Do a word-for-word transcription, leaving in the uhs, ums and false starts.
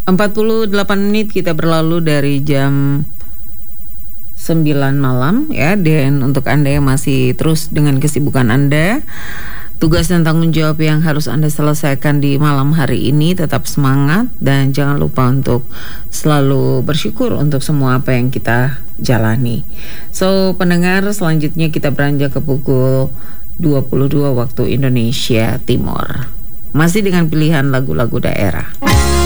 empat puluh delapan menit kita berlalu dari jam sembilan malam ya. Dan untuk Anda yang masih terus dengan kesibukan Anda, tugas dan tanggung jawab yang harus Anda selesaikan di malam hari ini, tetap semangat dan jangan lupa untuk selalu bersyukur untuk semua apa yang kita jalani. So pendengar, selanjutnya kita beranjak ke pukul dua puluh dua waktu Indonesia Timur. Masih dengan pilihan lagu-lagu daerah.